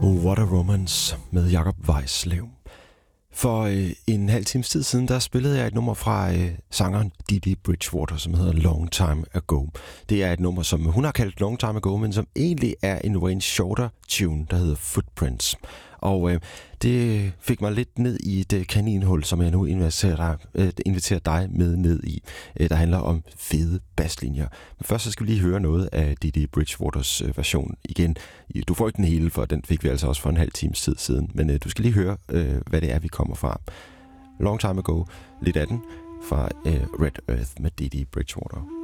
What a Romance med Jakob Weislev. For en halv times tid siden, der spillede jeg et nummer fra sangeren Didi Bridgewater, som hedder Long Time Ago. Det er et nummer, som hun har kaldt Long Time Ago, men som egentlig er en Wayne Shorter tune, der hedder Footprints. Og det fik mig lidt ned i et kaninhul, som jeg nu inviterer dig med ned i, der handler om fede basslinjer. Men først så skal vi lige høre noget af Didi Bridgewaters version igen. Du får ikke den hele, for den fik vi altså også for en halv times tid siden, men du skal lige høre, hvad det er, vi kommer fra. Long Time Ago, lidt af den fra Red Earth med Didi Bridgewater.